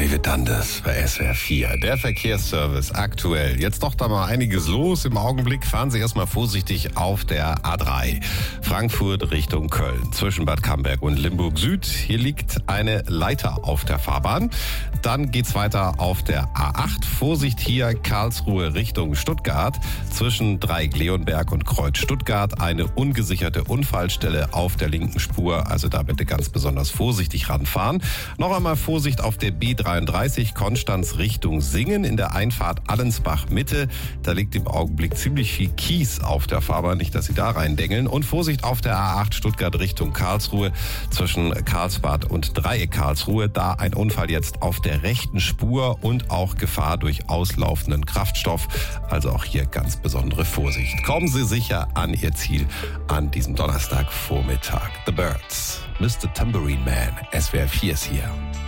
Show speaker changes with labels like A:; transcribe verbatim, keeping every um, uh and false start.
A: David Dundas bei S W R vier. Der Verkehrsservice aktuell. Jetzt doch da mal einiges los im Augenblick. Fahren Sie erstmal vorsichtig auf der A drei. Frankfurt Richtung Köln. Zwischen Bad Camberg und Limburg Süd. Hier liegt eine Leiter auf der Fahrbahn. Dann geht's weiter auf der A acht. Vorsicht hier Karlsruhe Richtung Stuttgart. Zwischen Dreieck-Leonberg und Kreuz Stuttgart eine ungesicherte Unfallstelle auf der linken Spur. Also da bitte ganz besonders vorsichtig ranfahren. Noch einmal Vorsicht auf der B dreiunddreißig Konstanz Richtung Singen in der Einfahrt Allensbach Mitte. Da liegt im Augenblick ziemlich viel Kies auf der Fahrbahn, nicht, dass Sie da reindengeln. Und Vorsicht auf der A acht Stuttgart Richtung Karlsruhe zwischen Karlsbad und Dreieck Karlsruhe. Da ein Unfall jetzt auf der rechten Spur und auch Gefahr durch auslaufenden Kraftstoff. Also auch hier ganz besondere Vorsicht. Kommen Sie sicher an Ihr Ziel an diesem Donnerstagvormittag. The Birds, Mister Tambourine Man, S W R vier ist hier.